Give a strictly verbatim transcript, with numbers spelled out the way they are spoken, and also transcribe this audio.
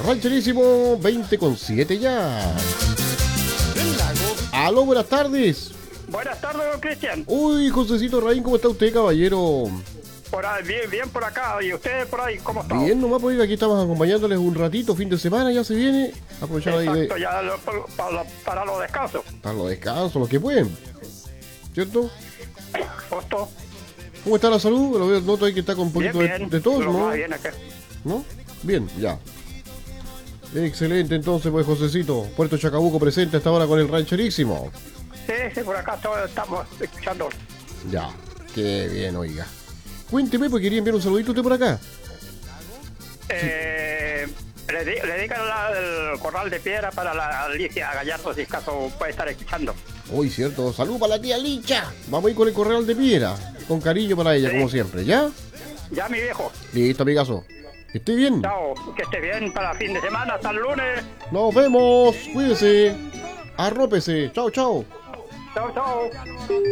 Rancherísimo, veinte con siete ya. Aló, buenas tardes. Buenas tardes, don Cristian. Uy, Josecito Raín, ¿cómo está usted, caballero? Por ahí, bien, bien por acá. ¿Y ustedes por ahí cómo están? Bien, nomás, pues aquí estamos acompañándoles un ratito, fin de semana, ya se viene. Aprovechar ahí Exacto, de... ya lo- para, para, para los descansos. para los descansos, los que pueden. ¿Cierto? Justo. ¿Cómo está la salud? Lo veo, noto ahí que está con un Bien, poquito de, bien. de tos, Lo ¿no? más bien acá. ¿No? Bien, ya. Excelente, entonces, pues, Josecito. Puerto Chacabuco presente hasta ahora con el rancherísimo. Sí, sí, por acá todos estamos escuchando. Ya, qué bien, oiga. Cuénteme, pues quería enviar un saludito a usted por acá. Eh, le, di- le dedican la- el corral de piedra para la Alicia Gallardo, si acaso puede estar escuchando. Uy, cierto. Salud para la tía Licha. Vamos a ir con el correo de piedra. Con cariño para ella, Sí. como siempre, ¿ya? Ya, mi viejo. Listo, amigazo. Que esté bien. Chao. Que esté bien para fin de semana. Hasta el lunes. Nos vemos. Cuídese. Arrópese. Chao, chao. Chao, chao.